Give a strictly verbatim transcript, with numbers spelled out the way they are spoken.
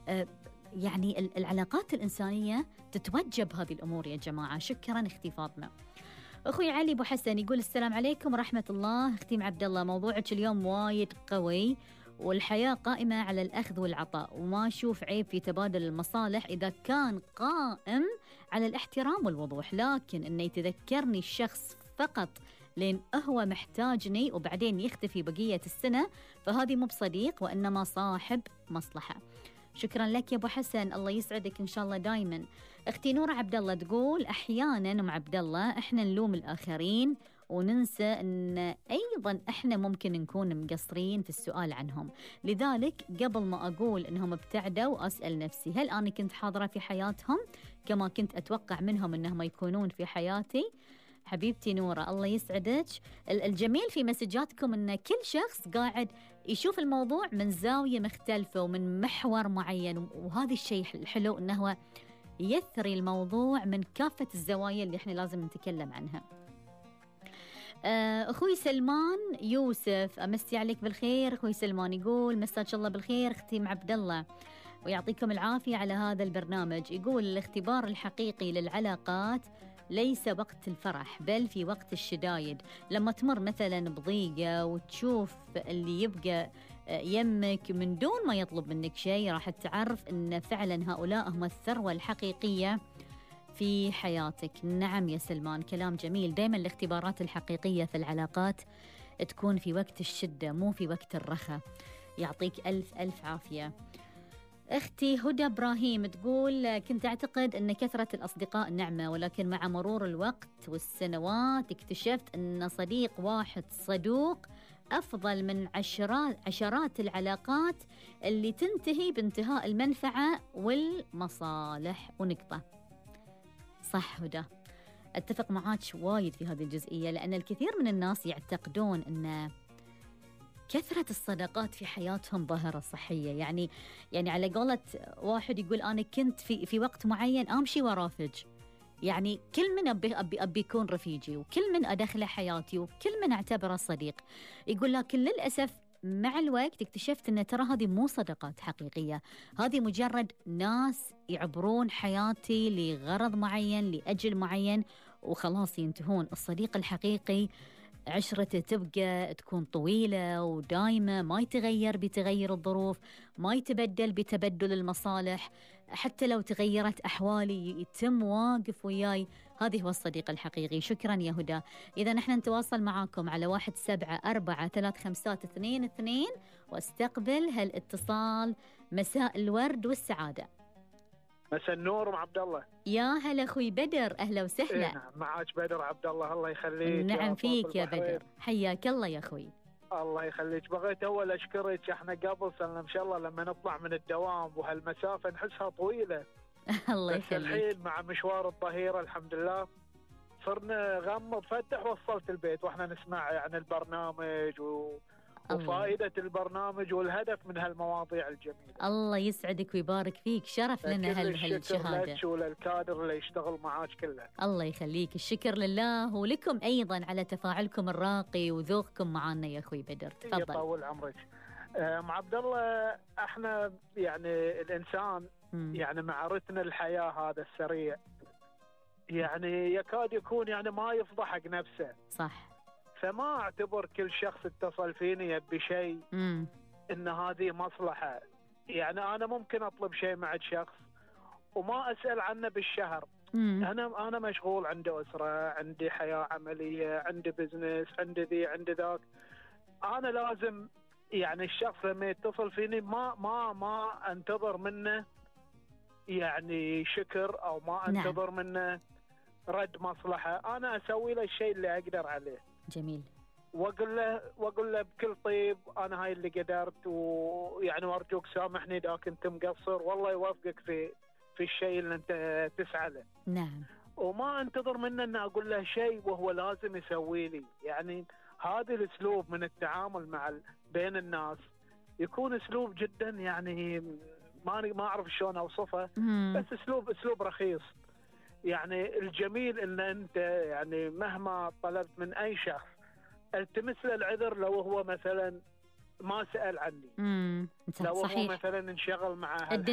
آه يعني العلاقات الإنسانية تتوجب هذه الأمور يا جماعة. شكرا أختي فاطمة. أخوي علي أبو حسن يقول السلام عليكم ورحمة الله. أختي عبد الله، موضوعك اليوم وايد قوي، والحياة قائمة على الأخذ والعطاء، وما أشوف عيب في تبادل المصالح إذا كان قائم على الاحترام والوضوح، لكن إنه يتذكرني الشخص فقط لين هو محتاجني وبعدين يختفي بقية السنة، فهذه مو بصديق وإنما صاحب مصلحة. شكرا لك يا ابو حسن، الله يسعدك ان شاء الله دايما. اختي نورة عبد الله تقول احيانا ام عبد الله احنا نلوم الاخرين وننسى ان ايضا احنا ممكن نكون مقصرين في السؤال عنهم، لذلك قبل ما اقول انهم ابتعدوا اسال نفسي هل انا كنت حاضرة في حياتهم كما كنت اتوقع منهم انهم يكونون في حياتي؟ حبيبتي نورة الله يسعدك. الجميل في مسجاتكم ان كل شخص قاعد يشوف الموضوع من زاوية مختلفة ومن محور معين، وهذا الشيء الحلو انه هو يثري الموضوع من كافة الزوايا اللي احنا لازم نتكلم عنها. أخوي سلمان يوسف أمسي عليك بالخير. أخوي سلمان يقول مساك الله بالخير أختي عبد الله ويعطيكم العافية على هذا البرنامج. يقول الاختبار الحقيقي للعلاقات ليس وقت الفرح بل في وقت الشدايد، لما تمر مثلا بضيقة وتشوف اللي يبقى يمك من دون ما يطلب منك شيء، راح تعرف أن فعلا هؤلاء هم الثروة الحقيقية في حياتك. نعم يا سلمان، كلام جميل. دائما الاختبارات الحقيقية في العلاقات تكون في وقت الشدة مو في وقت الرخاء. يعطيك ألف ألف عافية. أختي هدى إبراهيم تقول كنت أعتقد أن كثرة الأصدقاء نعمة، ولكن مع مرور الوقت والسنوات اكتشفت أن صديق واحد صدوق أفضل من عشرات عشرات العلاقات اللي تنتهي بانتهاء المنفعة والمصالح. ونقطة. صح هدى، أتفق معاك وايد في هذه الجزئية، لأن الكثير من الناس يعتقدون أن كثرة الصداقات في حياتهم ظاهرة صحية. يعني يعني على قولة واحد يقول أنا كنت في في وقت معين أمشي ورافج، يعني كل من أبي أبي أبي يكون رفيجي، وكل من أدخله حياتي، وكل من أعتبره صديق. يقول لكن للأسف مع الوقت اكتشفت أن ترى هذه مو صداقات حقيقية، هذه مجرد ناس يعبرون حياتي لغرض معين لأجل معين وخلاص ينتهون. الصديق الحقيقي عشرته تبقى تكون طويلة ودائمة، ما يتغير بتغير الظروف، ما يتبدل بتبدل المصالح، حتى لو تغيرت أحوالي يتم واقف وياي. هذه هو الصديق الحقيقي. شكرا يا هدى. إذا نحن نتواصل معاكم على واحد سبعة أربعة ثلاث خمسات اثنين اثنين واستقبل هالاتصال. مساء الورد والسعادة. مساء النور ام عبد الله. يا هلا اخوي بدر، اهلا وسهلا. إيه نعم معاك بدر عبد الله، الله يخليك. نعم فيك يا بدر، حياك الله يا اخوي. الله يخليك. بغيت اول اشكرك، احنا قبل سنه ان شاء الله لما نطلع من الدوام وهالمسافه نحسها طويله الله يخليك. الحين مع مشوار الظهيره الحمد لله صرنا غمض فتح وصلت البيت واحنا نسمع يعني البرنامج و وفائدة البرنامج والهدف من هالمواضيع الجميلة. الله يسعدك ويبارك فيك، شرف لنا هالشهادة. لك وللكادر اللي يشتغل معاك كله. الله يخليك، الشكر لله ولكم أيضا على تفاعلكم الراقي وذوقكم معنا يا أخوي بدر. تفضل. يطول عمرك. أم عبد الله، احنا يعني الإنسان م. يعني مع رتم الحياة هذا السريع يعني يكاد يكون يعني ما يفضحك نفسه. صح. فما اعتبر كل شخص اتصل فيني يبي شيء ان هذه مصلحة. يعني انا ممكن اطلب شيء مع شخص وما اسأل عنه بالشهر. مم. انا انا مشغول، عندي اسرة، عندي حياة عملية، عندي بزنس، عندي ذي عندي ذاك. انا لازم يعني الشخص لما يتصل فيني ما ما ما انتظر منه يعني شكر او ما انتظر نعم. منه رد مصلحة. انا اسوي له الشيء اللي اقدر عليه. جميل. واقول له واقول له بكل طيب انا هاي اللي قدرت، ويعني وارجوك سامحني اذا كنت مقصر، والله يوفقك في في الشيء اللي انت تسعى له. نعم. وما انتظر منه ان اقول له شيء وهو لازم يسوي لي. يعني هذا الاسلوب من التعامل مع ال... بين الناس يكون اسلوب جدا يعني ما ما اعرف شلون اوصفه، بس اسلوب اسلوب رخيص. يعني الجميل ان انت يعني مهما طلبت من اي شخص التمس له العذر لو هو مثلا ما سأل عني. امم لو صحيح. هو مثلا انشغل مع